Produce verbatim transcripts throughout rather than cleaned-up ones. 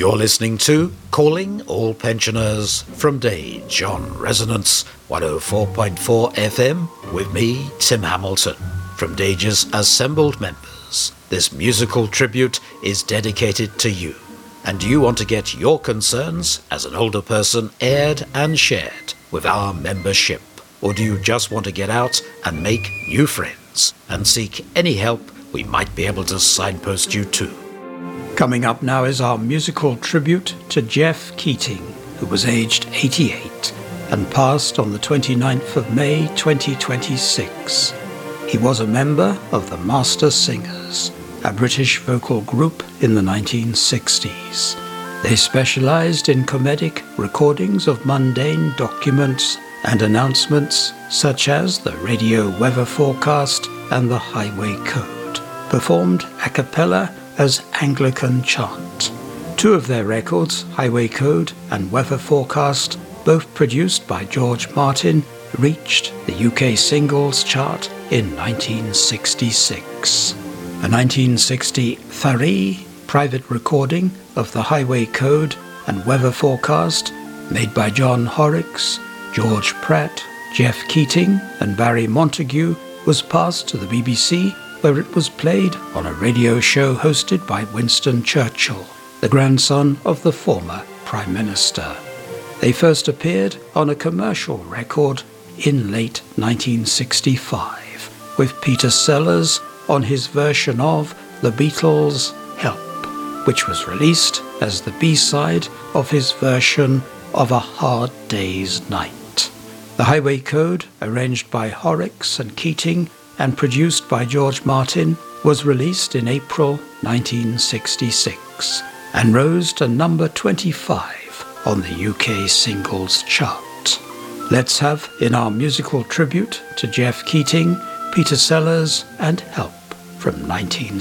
You're listening to Calling All Pensioners from Dage on Resonance one oh four point four F M with me, Tim Hamilton. From Dage's assembled members, this musical tribute is dedicated to you, and you want to get your concerns as an older person aired and shared with our membership. Or do you just want to get out and make new friends and seek any help we might be able to signpost you to? Coming up now is our musical tribute to Jeff Keating, who was aged eighty-eight and passed on the twenty-ninth of May twenty twenty-six. He was a member of the Master Singers, a British vocal group in the nineteen sixties. They specialized in comedic recordings of mundane documents and announcements such as the radio weather forecast and the highway code, performed a cappella as Anglican chant. Two of their records, Highway Code and Weather Forecast, both produced by George Martin, reached the U K singles chart in nineteen sixty-six. A nineteen sixty-three private recording of the Highway Code and Weather Forecast, made by John Horrocks, George Pratt, Jeff Keating and Barry Montague, was passed to the B B C, where it was played on a radio show hosted by Winston Churchill, the grandson of the former Prime Minister. They first appeared on a commercial record in late nineteen sixty-five, with Peter Sellers on his version of The Beatles' Help, which was released as the B-side of his version of A Hard Day's Night. The Highway Code, arranged by Horrocks and Keating and produced by George Martin, was released in April nineteen sixty-six and rose to number twenty-five on the U K singles chart. Let's have, in our musical tribute to Jeff Keating, Peter Sellers and Help from nineteen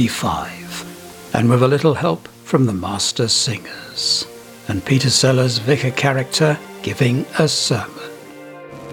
sixty-five, and with a little help from the Master Singers, and Peter Sellers' vicar character giving a sermon.